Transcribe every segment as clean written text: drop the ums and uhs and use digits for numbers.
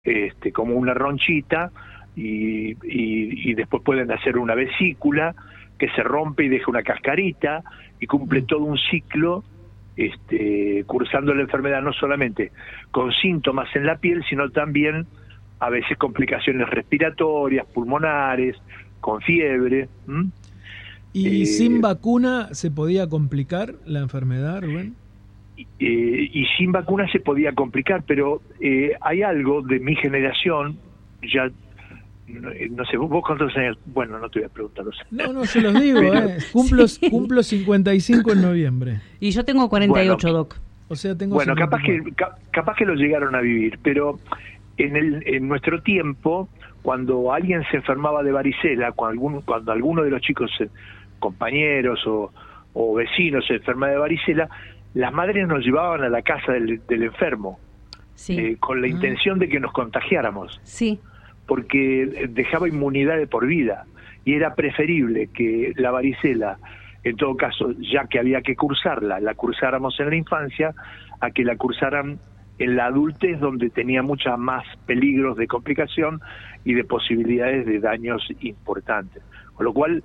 como una ronchita, y después pueden hacer una vesícula que se rompe y deja una cascarita, y cumple todo un ciclo cursando la enfermedad, no solamente con síntomas en la piel, sino también a veces complicaciones respiratorias, pulmonares, con fiebre. ¿Y sin vacuna se podía complicar la enfermedad, Rubén? Y sin vacuna se podía complicar, pero hay algo de mi generación, ya no sé, vos cuántos años, bueno, no te voy a preguntar los años. No, se los digo, cumplo 55 en noviembre. Y yo tengo 48, bueno, Doc. O sea, tengo bueno, 54. capaz que lo llegaron a vivir, pero en nuestro tiempo, cuando alguien se enfermaba de varicela, cuando alguno de los chicos, compañeros o vecinos se enfermaba de varicela, las madres nos llevaban a la casa del enfermo, Sí. con la intención de que nos contagiáramos, Sí. porque dejaba inmunidad de por vida, y era preferible que la varicela, en todo caso, ya que había que cursarla, la cursáramos en la infancia, a que la cursaran en la adultez, donde tenía muchas más peligros de complicación y de posibilidades de daños importantes. Con lo cual,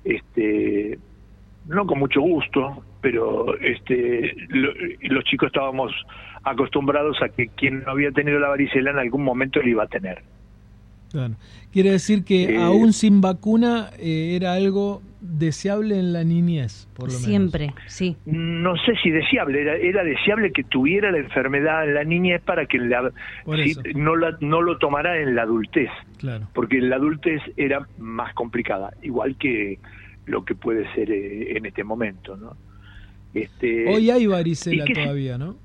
no con mucho gusto, pero los chicos estábamos acostumbrados a que quien no había tenido la varicela en algún momento lo iba a tener. Claro. Quiere decir que aún sin vacuna era algo deseable en la niñez, por lo menos. Siempre, sí. No sé si deseable, era deseable que tuviera la enfermedad en la niñez para que no lo tomara en la adultez. Claro. Porque en la adultez era más complicada, igual que lo que puede ser en este momento, ¿no? Hoy hay varicela todavía, ¿no?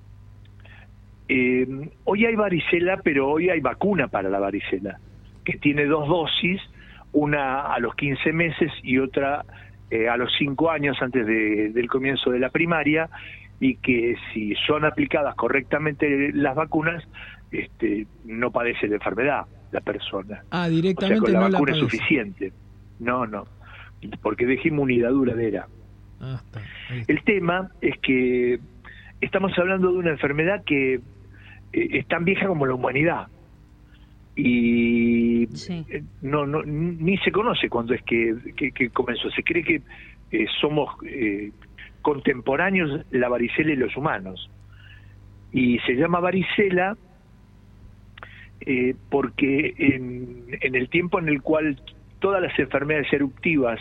Hoy hay varicela, pero hoy hay vacuna para la varicela, que tiene 2 dosis, una a los 15 meses y otra a los 5 años antes del comienzo de la primaria, y que si son aplicadas correctamente las vacunas, no padece la enfermedad la persona. Directamente o sea, con la no vacuna la es suficiente. No, porque deja inmunidad duradera. Está. El tema es que estamos hablando de una enfermedad que es tan vieja como la humanidad, y Sí. ni se conoce cuándo es que comenzó. Se cree que somos contemporáneos la varicela y los humanos, y se llama varicela porque en el tiempo en el cual todas las enfermedades eruptivas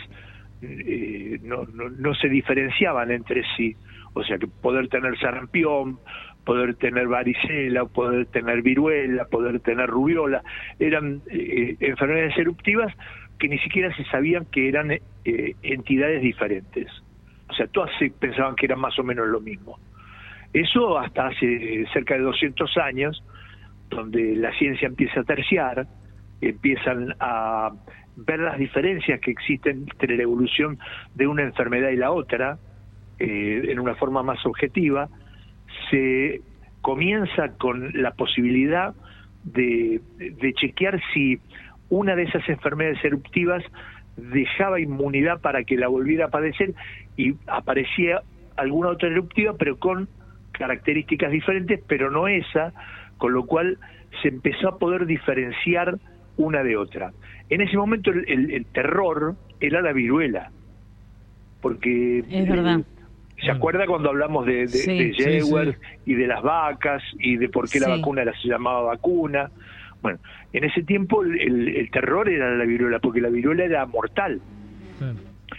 no se diferenciaban entre sí, o sea que poder tener sarampión, poder tener varicela, poder tener viruela, poder tener rubiola, eran enfermedades eruptivas que ni siquiera se sabían que eran entidades diferentes. O sea, todas se pensaban que eran más o menos lo mismo. Eso hasta hace cerca de 200 años, donde la ciencia empieza a terciar, empiezan a ver las diferencias que existen entre la evolución de una enfermedad y la otra, en una forma más objetiva. Se comienza con la posibilidad de chequear si una de esas enfermedades eruptivas dejaba inmunidad para que la volviera a padecer, y aparecía alguna otra eruptiva, pero con características diferentes, pero no esa, con lo cual se empezó a poder diferenciar una de otra. En ese momento el terror era la viruela, porque Es verdad. ¿se acuerda cuando hablamos de Jewers y de las vacas y de por qué la vacuna se llamaba vacuna? Bueno, en ese tiempo el terror era la viruela, porque la viruela era mortal. Claro.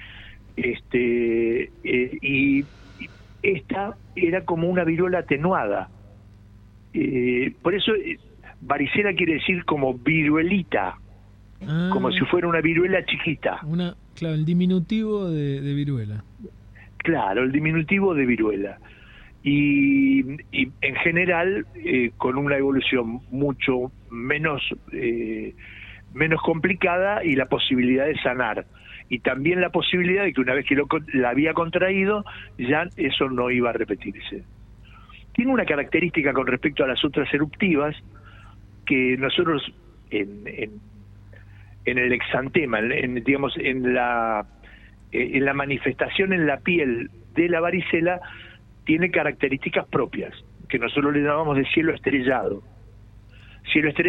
Y esta era como una viruela atenuada. Por eso varicela quiere decir como viruelita, como si fuera una viruela chiquita. Claro, el diminutivo de viruela. Claro, el diminutivo de viruela. Y en general con una evolución mucho menos complicada, y la posibilidad de sanar, y también la posibilidad de que una vez que la había contraído, ya eso no iba a repetirse. Tiene una característica con respecto a las otras eruptivas, que nosotros en el exantema, digamos en la manifestación en la piel de la varicela, tiene características propias, que nosotros le llamamos de cielo estrellado. si el estrés